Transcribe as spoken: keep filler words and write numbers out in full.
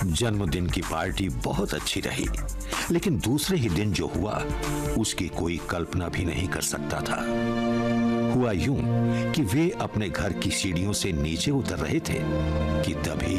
जन्मदिन की पार्टी बहुत अच्छी रही, लेकिन दूसरे ही दिन जो हुआ उसकी कोई कल्पना भी नहीं कर सकता था। हुआ यूं कि वे अपने घर की सीढ़ियों से नीचे उतर रहे थे कि तभी